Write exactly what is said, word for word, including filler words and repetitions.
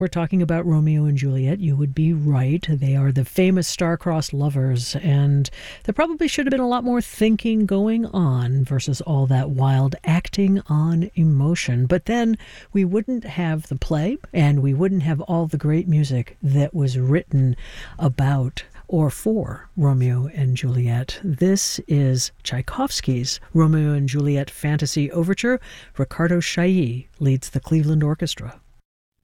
We're talking about Romeo and Juliet. You would be right. They are the famous star-crossed lovers, and there probably should have been a lot more thinking going on versus all that wild acting on emotion. But then we wouldn't have the play, and we wouldn't have all the great music that was written about or for Romeo and Juliet. This is Tchaikovsky's Romeo and Juliet Fantasy Overture. Ricardo Chailly leads the Cleveland Orchestra.